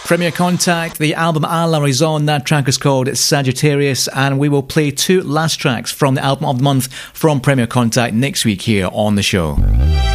Premier Contact, the album A La Raison, that track is called Sagittarius, and we will play two last tracks from the album of the month from Premier Contact next week here on the show.